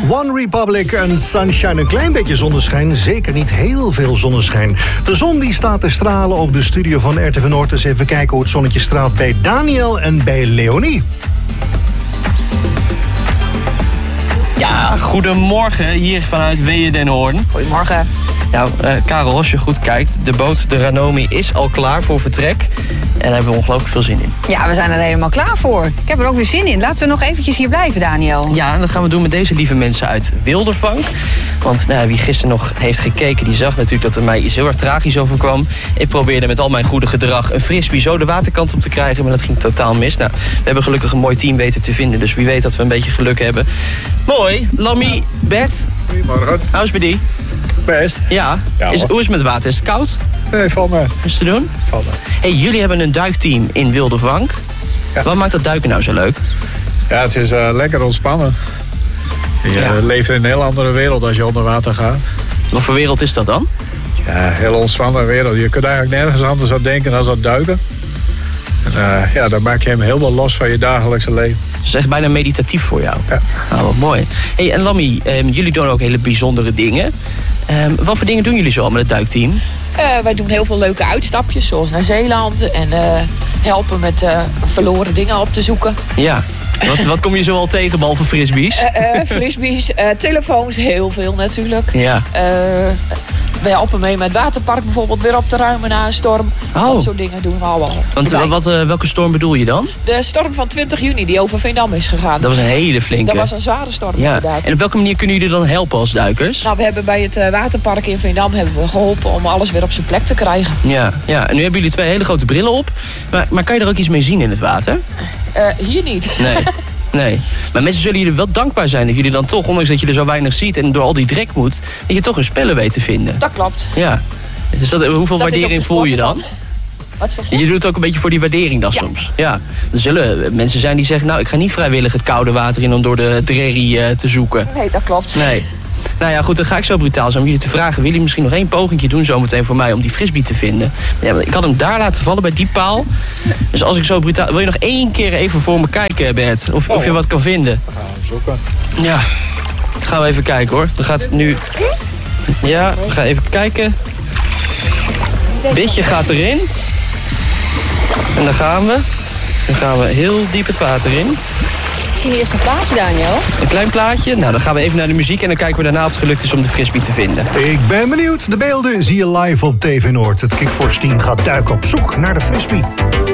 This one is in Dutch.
One Republic en Sunshine. Een klein beetje zonneschijn, zeker niet heel veel zonneschijn. De zon die staat te stralen op de studio van RTV Noord. Dus even kijken hoe het zonnetje straalt bij Daniel en bij Leonie. Ja, goedemorgen hier vanuit Wehe den Hoorn. Goedemorgen. Nou, Karel, als je goed kijkt, de boot, de Ranomi, is al klaar voor vertrek. En daar hebben we ongelooflijk veel zin in. Ja, we zijn er helemaal klaar voor. Ik heb er ook weer zin in. Laten we nog eventjes hier blijven, Daniel. Ja, en dat gaan we doen met deze lieve mensen uit Wildervank. Want wie gisteren nog heeft gekeken, die zag natuurlijk dat er mij iets heel erg tragisch overkwam. Ik probeerde met al mijn goede gedrag een frisbee zo de waterkant op te krijgen, maar dat ging totaal mis. Nou, we hebben gelukkig een mooi team weten te vinden, dus wie weet dat we een beetje geluk hebben. Mooi. Lammy, Bert. Goedemorgen. Hoe is het bij die? Best. Ja. Hoe is het met het water? Is het koud? Nee, valt me. Is te doen? Valt me. Hey, jullie hebben een duikteam in Wildervank. Ja. Wat maakt dat duiken nou zo leuk? Ja, het is lekker ontspannen. Je leeft in een heel andere wereld als je onder water gaat. Wat voor wereld is dat dan? Ja, een heel ontspannen wereld. Je kunt eigenlijk nergens anders aan denken dan aan duiken. En dan maak je hem helemaal los van je dagelijkse leven. Dat is echt bijna meditatief voor jou. Ja. Nou, wat mooi. Hey, en Lammy, jullie doen ook hele bijzondere dingen. Wat voor dingen doen jullie zo al met het duikteam? Wij doen heel veel leuke uitstapjes, zoals naar Zeeland. En helpen met verloren dingen op te zoeken. Ja. Wat kom je zo al tegen, behalve frisbees? Frisbees, telefoons, heel veel natuurlijk. Ja. We helpen mee met het waterpark bijvoorbeeld weer op te ruimen na een storm. Oh. Dat soort dingen doen we allemaal. Want welke storm bedoel je dan? De storm van 20 juni die over Veendam is gegaan. Dat was een hele flinke. Dat was een zware storm, ja. inderdaad. En op welke manier kunnen jullie dan helpen als duikers? Nou, we hebben bij het waterpark in Veendam hebben we geholpen om alles weer op zijn plek te krijgen. Ja. En nu hebben jullie 2 hele grote brillen op. Maar kan je er ook iets mee zien in het water? Hier niet. Nee. Maar mensen zullen jullie wel dankbaar zijn dat jullie dan toch, ondanks dat je er zo weinig ziet en door al die drek moet, dat je toch hun spellen weet te vinden. Dat klopt. Ja. Dus hoeveel waardering voel je dan? Wat zeg je? Je doet het ook een beetje voor die waardering dan soms. Ja. Er zullen mensen zijn die zeggen, nou, ik ga niet vrijwillig het koude water in om door de drerrie te zoeken. Nee, dat klopt. Nee. Nou ja, goed, dan ga ik zo brutaal zijn om jullie te vragen. Willen jullie misschien nog 1 pogingje doen zometeen voor mij om die frisbee te vinden? Ja, ik had hem daar laten vallen bij die paal. Dus als ik zo brutaal... Wil je nog 1 keer even voor me kijken, Bert? Of je wat kan vinden? We gaan hem zoeken. Ja. Gaan we even kijken, hoor. Dan gaat het nu... Ja, we gaan even kijken. Bitje gaat erin. En dan gaan we. Dan gaan we heel diep het water in. Misschien eerst een plaatje, Daniel. Een klein plaatje. Nou, dan gaan we even naar de muziek en dan kijken we daarna of het gelukt is om de frisbee te vinden. Ik ben benieuwd. De beelden zie je live op TV Noord. Het Kickforce team gaat duiken op zoek naar de frisbee.